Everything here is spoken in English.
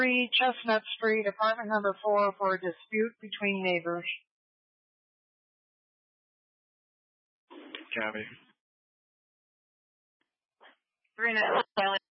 3 Chestnut Street, apartment number 4, for a dispute between neighbors. Copy. 3 Silent